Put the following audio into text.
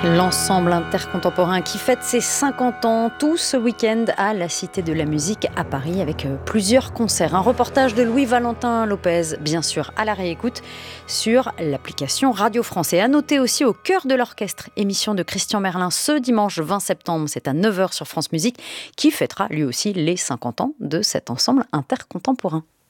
L'ensemble intercontemporain qui fête ses 50 ans tout ce week-end à la Cité de la Musique à Paris avec plusieurs concerts. Un reportage de Louis-Valentin Lopez, bien sûr à la réécoute sur l'application Radio France. Et à noter aussi au cœur de l'orchestre, émission de Christian Merlin ce dimanche 20 septembre, c'est à 9h sur France Musique, qui fêtera lui aussi les 50 ans de cet ensemble intercontemporain.